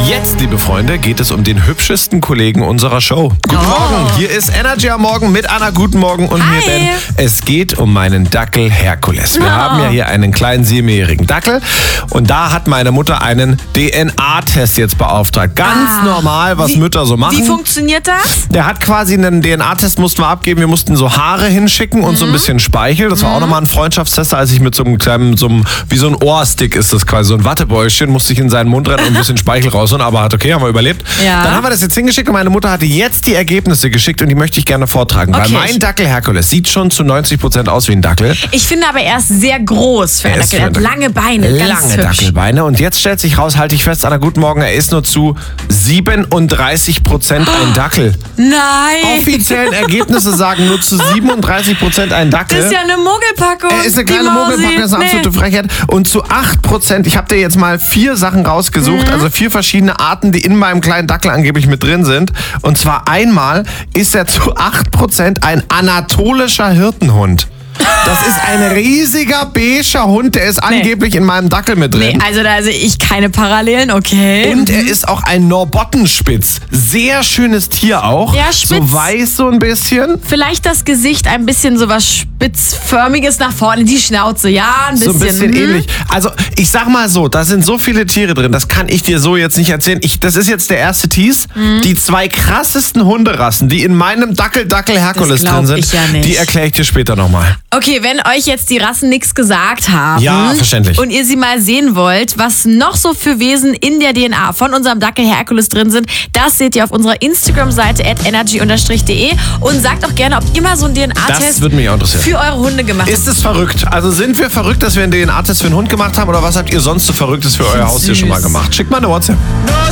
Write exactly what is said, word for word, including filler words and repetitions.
Jetzt, liebe Freunde, geht es um den hübschesten Kollegen unserer Show. Guten Oh. Morgen, hier ist Energy am Morgen mit Anna. Guten Morgen und mir, Hi. Ben. Es geht um meinen Dackel Herkules. Wir Oh. haben ja hier einen kleinen siebenjährigen Dackel und da hat meine Mutter einen D N A-Test jetzt beauftragt. Ganz Ah. normal, was Wie- Mütter so machen. Wie funktioniert das? Der hat quasi einen D N A-Test, mussten wir abgeben. Wir mussten so Haare hinschicken und so ein bisschen Speichel. Das war auch nochmal ein Freundschaftstest, als ich mit so einem kleinen, so einem, wie so ein Ohrstick ist das quasi, so ein Wattebäuschen, musste ich in seinen Mund rennen und ein bisschen Speichel rausholen, aber hat okay, haben wir überlebt. Ja. Dann haben wir das jetzt hingeschickt und meine Mutter hatte jetzt die Ergebnisse geschickt und die möchte ich gerne vortragen. Okay. Weil mein Dackel Herkules sieht schon zu neunzig Prozent aus wie ein Dackel. Ich finde aber er ist sehr groß für einen Er ist Dackel. Er hat für einen lange Beine. Ganz Lange hübsch. Dackelbeine. Und jetzt stellt sich raus, halte ich fest, Anna, guten Morgen, er ist nur zu siebenunddreißig Prozent ein Dackel. Nein. Offiziellen Ergebnisse sagen nur zu siebenunddreißig Prozent ein Dackel. Das ist ja eine Mogelpackung. Er ist eine die kleine Mausi. Mogelpackung, das ist eine Nee. absolute Frechheit. Und zu acht Prozent, ich habe dir jetzt mal vier Sachen rausgesucht, Mhm. also vier verschiedene Arten, die in meinem kleinen Dackel angeblich mit drin sind. Und zwar einmal ist er zu acht Prozent ein anatolischer Hirtenhund. Das ist ein riesiger beiger Hund, der ist angeblich in meinem Dackel mit drin. Nee, also da sehe ich keine Parallelen, okay. Und er ist auch ein Norbottenspitz. Sehr schönes Tier auch. Ja, spitz. So weiß so ein bisschen. Vielleicht das Gesicht ein bisschen so was Spitzförmiges nach vorne, die Schnauze, ja, ein bisschen. So ein bisschen mhm. ähnlich. Also ich sag mal so, da sind so viele Tiere drin, das kann ich dir so jetzt nicht erzählen. Ich, das ist jetzt der erste Tease. Mhm. Die zwei krassesten Hunderassen, die in meinem Dackel Dackel Herkules glaub drin sind, ich ja nicht. die erkläre ich dir später nochmal. Okay, wenn euch jetzt die Rassen nichts gesagt haben Ja, verständlich. und ihr sie mal sehen wollt, was noch so für Wesen in der D N A von unserem Dackel Herkules drin sind, das seht ihr auf unserer Instagram-Seite at energy unterstrich de und sagt auch gerne, ob ihr mal so einen D N Das A-Test würde mich auch interessieren. für eure Hunde gemacht habt. Ist es verrückt? Also sind wir verrückt, dass wir einen D N A-Test für einen Hund gemacht haben oder was habt ihr sonst so Verrücktes für euer Haustier schon mal süß. gemacht? Schickt mal eine WhatsApp.